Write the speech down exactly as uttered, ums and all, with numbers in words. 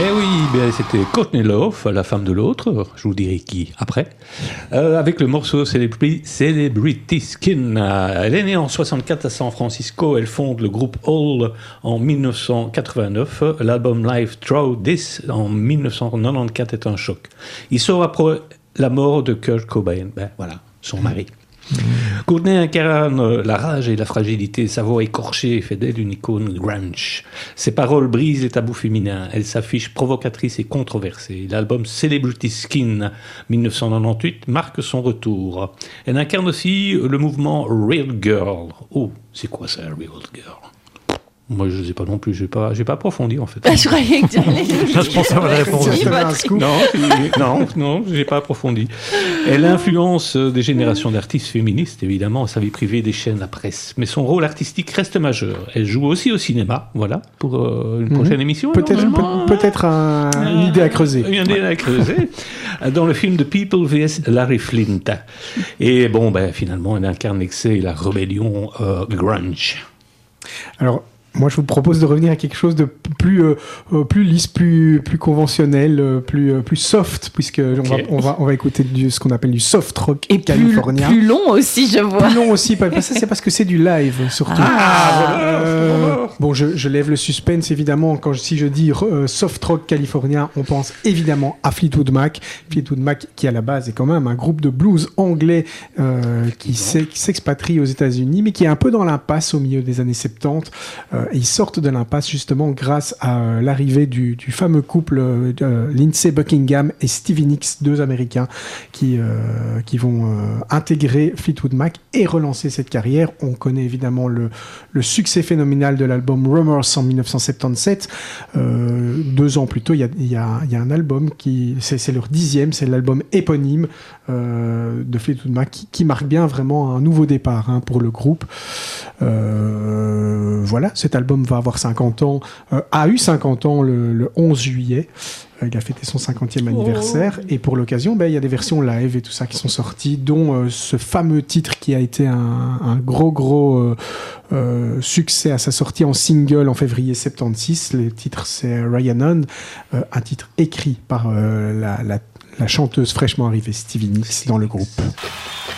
Eh oui, bien, c'était Courtney Love, la femme de l'autre, je vous dirai qui après, euh, avec le morceau Celebrity, Celebrity Skin. Euh, elle est née en soixante-quatre à San Francisco, elle fonde le groupe Hole en dix-neuf cent quatre-vingt-neuf. L'album Live Through This en dix-neuf cent quatre-vingt-quatorze est un choc. Il sort après la mort de Kurt Cobain, ben voilà, son mari. Courtney incarne la rage et la fragilité, sa voix écorchée fait d'elle une icône grunge. Ses paroles brisent les tabous féminins, elle s'affiche provocatrice et controversée. L'album Celebrity Skin dix-neuf cent quatre-vingt-dix-huit marque son retour. Elle incarne aussi le mouvement Real Girl. Oh, c'est quoi ça, Real Girl ? Moi, je ne sais pas non plus, je n'ai pas, j'ai pas approfondi en fait. Ah, je croyais que tu allais nous Je pensais avoir la réponse. Non, non, non, je n'ai pas approfondi. Elle influence des générations d'artistes féministes, évidemment, sa vie privée déchaîne la presse. Mais son rôle artistique reste majeur. Elle joue aussi au cinéma, voilà, pour euh, une prochaine mmh. émission. Peut-être, peut, peut-être un, une idée à creuser. Une idée à creuser. Dans le film de People vs Larry Flint. Et bon, ben, finalement, elle incarne l'excès et la rébellion euh, grunge. Alors, moi, je vous propose de revenir à quelque chose de plus, euh, plus lisse, plus, plus conventionnel, plus, plus soft, puisque okay. on, va, on, va, on va écouter du, ce qu'on appelle du soft rock et californien. Plus, plus long aussi, je vois. Plus long aussi, ça c'est parce que c'est du live, surtout. Ah, euh, bon, je, je lève le suspense, évidemment. Quand, si je dis euh, soft rock californien, on pense évidemment à Fleetwood Mac. Fleetwood Mac, qui à la base est quand même un groupe de blues anglais euh, qui, qui s'expatrie aux États-Unis, mais qui est un peu dans l'impasse au milieu des années soixante-dix. Euh, Et ils sortent de l'impasse justement grâce à l'arrivée du, du fameux couple euh, Lindsey Buckingham et Stevie Nicks, deux Américains qui, euh, qui vont euh, intégrer Fleetwood Mac et relancer cette carrière. On connaît évidemment le, le succès phénoménal de l'album Rumors en dix-neuf cent soixante-dix-sept. Euh, deux ans plus tôt, il y a, y a, y a un album qui, c'est, c'est leur dixième, c'est l'album éponyme euh, de Fleetwood Mac qui, qui marque bien vraiment un nouveau départ hein, pour le groupe. Euh, voilà, cet album va avoir cinquante ans, euh, a eu cinquante ans le, le onze juillet. Euh, il a fêté son cinquantième anniversaire. Oh. Et pour l'occasion, ben, il y a des versions live et tout ça qui sont sorties, dont euh, ce fameux titre qui a été un, un gros, gros euh, euh, succès à sa sortie en single en février soixante-seize. Le titre, c'est Ryan On, euh, un titre écrit par euh, la, la, la chanteuse fraîchement arrivée Stevie Nicks dans le groupe.